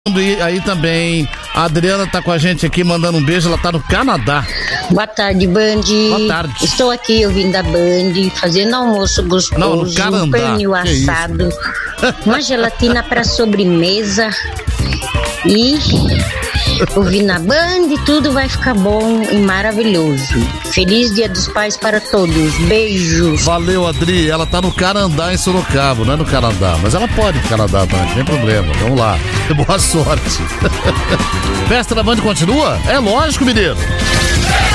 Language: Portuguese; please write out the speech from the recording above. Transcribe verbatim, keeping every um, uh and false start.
E aí também, a Adriana tá com a gente aqui, mandando um beijo, ela tá no Canadá. Boa tarde, Band. Boa tarde. Estou aqui ouvindo a Band, fazendo almoço gostoso, Não, no Canadá. um pernil assado, uma gelatina para sobremesa e ouvindo a Band, tudo vai ficar bom e maravilhoso. Feliz Dia dos Pais para todos. Beijos. Valeu, Adri. Ela tá no Canadá, em Sorocaba, não é no Canadá, mas ela pode ir no Canadá também, não tem problema. Vamos lá. Boa sorte. Festa da Band continua? É lógico, mineiro.